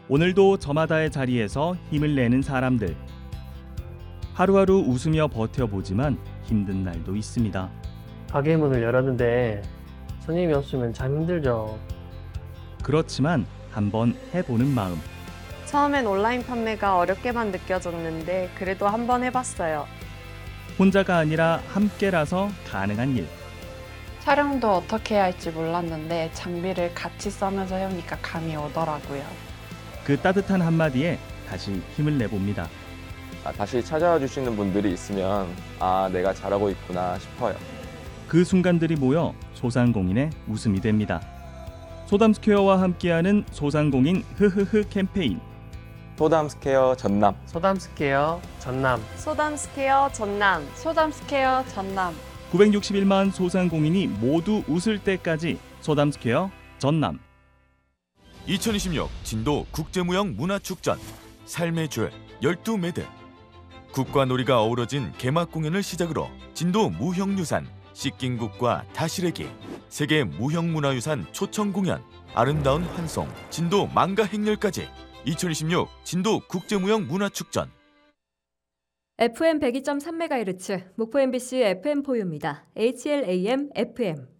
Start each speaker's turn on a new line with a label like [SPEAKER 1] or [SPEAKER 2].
[SPEAKER 1] 오늘도 저마다의 자리에서 힘을 내는 사람들. 하루하루 웃으며 버텨보지만 힘든 날도 있습니다.
[SPEAKER 2] 가게 문을 열었는데 손님이 없으면 참 힘들죠.
[SPEAKER 1] 그렇지만 한번 해보는 마음.
[SPEAKER 3] 처음엔 온라인 판매가 어렵게만 느껴졌는데 그래도 한번 해봤어요.
[SPEAKER 1] 혼자가 아니라 함께라서 가능한 일.
[SPEAKER 4] 촬영도 어떻게 해야 할지 몰랐는데 장비를 같이 써면서 해오니까 감이 오더라고요.
[SPEAKER 1] 그 따뜻한 한마디에 다시 힘을 내봅니다.
[SPEAKER 5] 다시 찾아와 주시는 분들이 있으면 내가 잘하고 있구나 싶어요.
[SPEAKER 1] 그 순간들이 모여 소상공인의 웃음이 됩니다. 소담스퀘어와 함께하는 소상공인 흐흐흐 캠페인.
[SPEAKER 5] 소담스퀘어 전남.
[SPEAKER 2] 소담스케어 전남.
[SPEAKER 3] 소담스퀘어 전남.
[SPEAKER 4] 소담스퀘어 전남.
[SPEAKER 1] 961만 소상공인이 모두 웃을 때까지 소담스퀘어 전남.
[SPEAKER 6] 2026 진도 국제무형 문화축전 삶의 줄 12매듭. 국과 놀이가 어우러진 개막 공연을 시작으로 진도 무형유산 씻긴국과 다시래기, 세계 무형문화유산 초청 공연, 아름다운 환송, 진도 망가 행렬까지 2026 진도 국제무형 문화축전.
[SPEAKER 7] FM 102.3MHz 목포 MBC FM 포유입니다. HLAM FM